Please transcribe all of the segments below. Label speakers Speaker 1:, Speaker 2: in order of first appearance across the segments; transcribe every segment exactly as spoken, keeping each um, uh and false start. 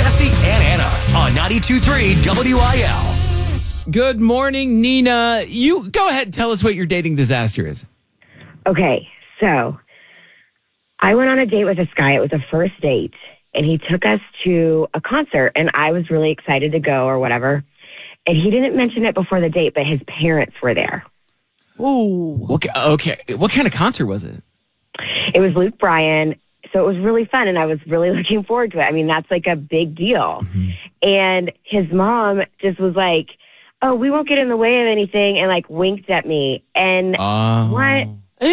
Speaker 1: Jesse and Anna on ninety-two point three W I L.
Speaker 2: Good morning, Nina. You go ahead and tell us what your dating disaster is.
Speaker 3: Okay, so I went on a date with this guy. It was a first date, and he took us to a concert, and I was really excited to go or whatever. And he didn't mention it before the date, but his parents were there.
Speaker 2: Ooh. Okay. okay. What kind of concert was it?
Speaker 3: It was Luke Bryan. So it was really fun, and I was really looking forward to it. I mean, that's like a big deal. Mm-hmm. And his mom just was like, oh, we won't get in the way of anything, and like winked at me. And
Speaker 2: uh,
Speaker 3: what?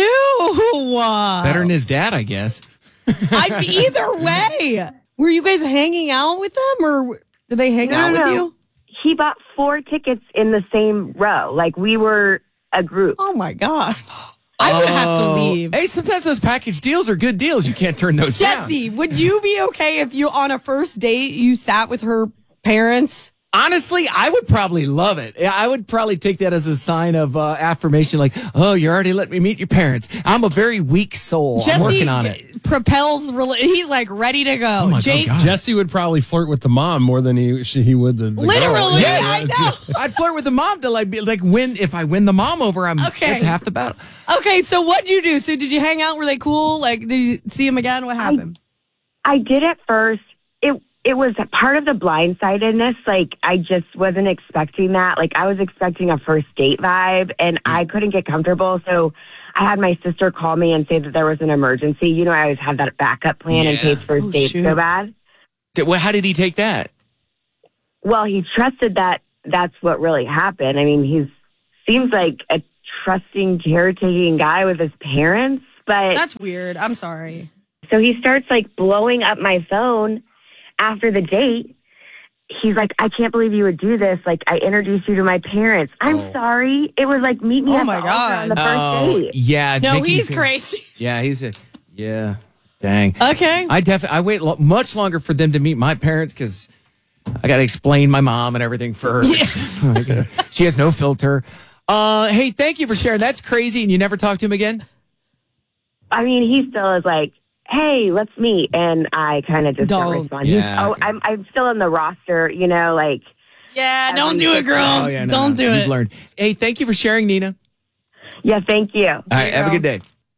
Speaker 4: Ew.
Speaker 2: Better than his dad, I guess.
Speaker 4: I, either way. Were you guys hanging out with them, or did they hang
Speaker 3: no,
Speaker 4: out
Speaker 3: no,
Speaker 4: with
Speaker 3: no.
Speaker 4: you?
Speaker 3: He bought four tickets in the same row. Like, we were a group.
Speaker 4: Oh, my God. I would have to leave.
Speaker 2: Hey, sometimes those package deals are good deals. You can't turn those down.
Speaker 4: Jesse, would you be okay if you, on a first date, you sat with her parents?
Speaker 2: Honestly, I would probably love it. I would probably take that as a sign of uh, affirmation, like, oh, you already let me meet your parents. I'm a very weak soul.
Speaker 4: Jesse
Speaker 2: I'm working on it.
Speaker 4: Propels, he's like ready to go.
Speaker 2: Oh my
Speaker 4: Jake,
Speaker 2: God.
Speaker 5: Jesse would probably flirt with the mom more than he she, he would the, the
Speaker 4: literally,
Speaker 5: girl.
Speaker 2: Yes.
Speaker 4: I know.
Speaker 2: I'd flirt with the mom to like be like win. If I win the mom over, I'm
Speaker 4: Okay.
Speaker 2: that's half the battle.
Speaker 4: Okay, so what'd you do? So did you hang out? Were they cool? Like, did you see him again? What happened?
Speaker 3: I did at first. It it was part of the blindsidedness. Like, I just wasn't expecting that. Like, I was expecting a first date vibe, and I couldn't get comfortable. So I had my sister call me and say that there was an emergency. You know, I always have that backup plan in
Speaker 2: Yeah.
Speaker 3: case first
Speaker 4: Oh,
Speaker 3: dates
Speaker 4: shoot.
Speaker 3: go bad.
Speaker 2: Did- well, how did he take that?
Speaker 3: Well, he trusted that that's what really happened. I mean, he's seems like a trusting, caretaking guy with his parents, but
Speaker 4: That's weird. I'm sorry.
Speaker 3: so he starts like blowing up my phone after the date. He's like, I can't believe you would do this. Like, I introduced you to my parents. I'm
Speaker 2: Oh.
Speaker 3: sorry. It was like, meet me
Speaker 4: Oh
Speaker 3: at
Speaker 4: my
Speaker 3: the altar on the first
Speaker 2: Oh,
Speaker 3: date.
Speaker 2: yeah.
Speaker 4: No,
Speaker 2: making you
Speaker 4: he's
Speaker 2: feel-
Speaker 4: crazy.
Speaker 2: Yeah, he's a yeah. Dang.
Speaker 4: Okay.
Speaker 2: I definitely I wait lo- much longer for them to meet my parents because I got to explain my mom and everything first. Like, uh, she has no filter. Uh, hey, thank you for sharing. That's crazy. And you never talked to him again?
Speaker 3: I mean, he still is like, hey, let's meet. And I kind of just don't
Speaker 4: Don't.
Speaker 3: respond.
Speaker 2: Yeah,
Speaker 3: He's, oh,
Speaker 2: okay.
Speaker 3: I'm, I'm still in the roster, you know, like,
Speaker 4: Yeah, don't do it, girl.
Speaker 2: Oh, yeah, no,
Speaker 4: don't
Speaker 2: no,
Speaker 4: do
Speaker 2: You've
Speaker 4: it.
Speaker 2: learned. Hey, thank you for sharing, Nina.
Speaker 3: yeah, thank you.
Speaker 2: All right, have a
Speaker 4: go.
Speaker 2: good day.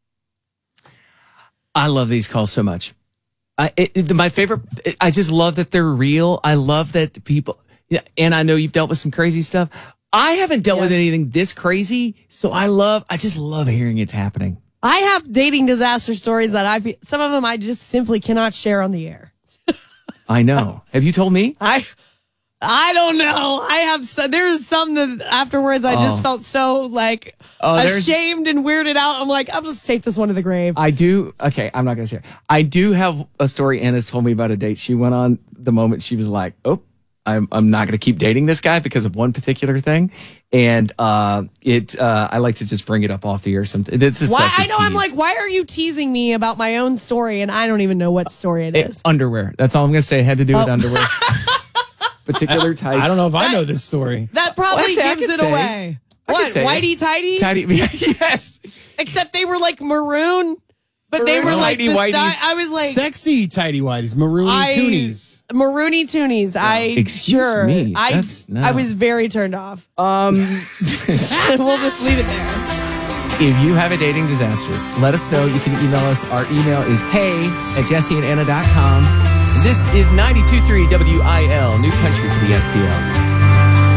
Speaker 2: I love these calls so much. I, it, it- my favorite, I just love that they're real. I love that people, yeah, and I know you've dealt with some crazy stuff. I haven't dealt with
Speaker 4: Yes.
Speaker 2: anything this crazy, so I love, I just love hearing it's happening.
Speaker 4: I have dating disaster stories that I feel, some of them I just simply cannot share on the air.
Speaker 2: I know. Have you told me?
Speaker 4: I I don't know. I have so, there's some that afterwards I just
Speaker 2: Oh.
Speaker 4: felt so like
Speaker 2: Oh, there's-
Speaker 4: ashamed and weirded out. I'm like, I'll just take this one to the grave.
Speaker 2: I do. Okay, I'm not going to share. I do have a story Anna's told me about a date she went on the moment she was like, oh, I'm I'm not going to keep dating this guy because of one particular thing. And uh, it uh, I like to just bring it up off the air. Something. This is
Speaker 4: Why
Speaker 2: such a
Speaker 4: I know I'm
Speaker 2: tease.
Speaker 4: like, why are you teasing me about my own story and I don't even know what story it
Speaker 2: It-
Speaker 4: is?
Speaker 2: underwear. That's all I'm going to say. It had to do with
Speaker 4: Oh.
Speaker 2: underwear. Particular type.
Speaker 5: I don't know if I know this story.
Speaker 4: That probably
Speaker 2: Well, actually, I
Speaker 4: gives
Speaker 2: could
Speaker 4: it
Speaker 2: say-
Speaker 4: away.
Speaker 2: I could
Speaker 4: What,
Speaker 2: say it.
Speaker 4: whitey tighties?
Speaker 2: Tidy. Yes.
Speaker 4: Except they were like maroon, but they were
Speaker 2: Maroon
Speaker 4: like
Speaker 2: whitey
Speaker 4: the
Speaker 2: whiteys.
Speaker 4: style. I was like,
Speaker 5: Sexy tidy whities, maroony
Speaker 4: I-
Speaker 5: toonies.
Speaker 4: maroony toonies. I
Speaker 2: Excuse
Speaker 4: sure.
Speaker 2: me.
Speaker 4: I
Speaker 2: That's- no.
Speaker 4: I was very turned off.
Speaker 2: Um,
Speaker 4: We'll just leave it there.
Speaker 2: if you have a dating disaster, let us know. You can email us. Our email is hey at jesse and anna dot com. This is ninety-two point three W I L, New Country for the S T L.